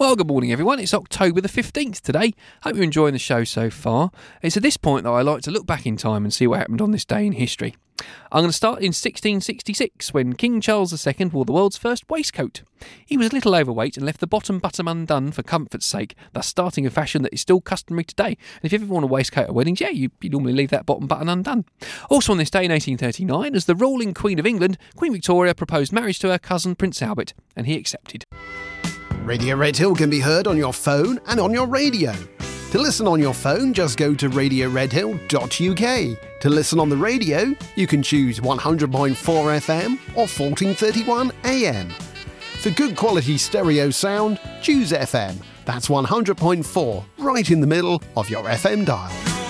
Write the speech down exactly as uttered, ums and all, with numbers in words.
Well, good morning everyone. It's October the fifteenth today. Hope you're enjoying the show so far. It's at this point that I like to look back in time and see what happened on this day in history. I'm going to start in sixteen sixty-six, when King Charles the Second wore the world's first waistcoat. He was a little overweight and left the bottom button undone for comfort's sake, thus starting a fashion that is still customary today. And if you've ever worn a waistcoat at weddings, yeah, you, you normally leave that bottom button undone. Also on this day in eighteen thirty-nine, as the ruling Queen of England, Queen Victoria proposed marriage to her cousin Prince Albert, and he accepted. Radio Redhill can be heard on your phone and on your radio. To listen on your phone, just go to radio redhill dot U K. To listen on the radio, you can choose one hundred point four F M or fourteen thirty-one A M. For good quality stereo sound, choose F M. That's one hundred point four, right in the middle of your F M dial.